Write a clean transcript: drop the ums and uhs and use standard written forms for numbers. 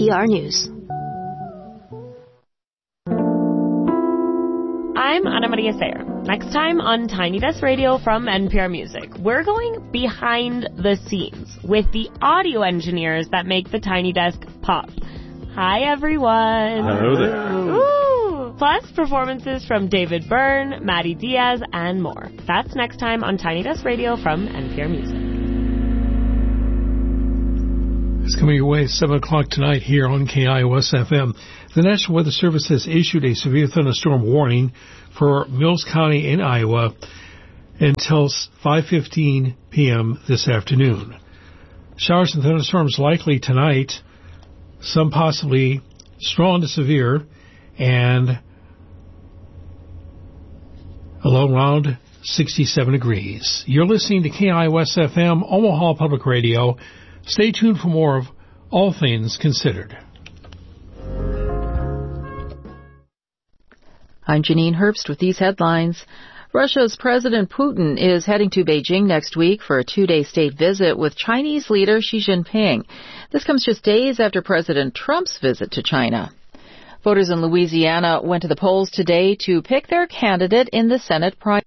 NPR News. I'm Ana Maria Sayer. Next time on Tiny Desk Radio from NPR Music, we're going behind the scenes with the audio engineers that make the Tiny Desk pop. Hi, everyone. Hello there. Woo! Plus, performances from David Byrne, Maddie Diaz, and more. That's next time on Tiny Desk Radio from NPR Music. It's coming your way at 7 o'clock tonight here on KIOS-FM. The National Weather Service has issued a severe thunderstorm warning for Mills County in Iowa until 5:15 p.m. this afternoon. Showers and thunderstorms likely tonight, some possibly strong to severe, and a low around 67 degrees. You're listening to KIOS-FM, Omaha Public Radio. Stay tuned for more of All Things Considered. I'm Janine Herbst with these headlines. Russia's President Putin is heading to Beijing next week for a 2-day state visit with Chinese leader Xi Jinping. This comes just days after President Trump's visit to China. Voters in Louisiana went to the polls today to pick their candidate in the Senate primary.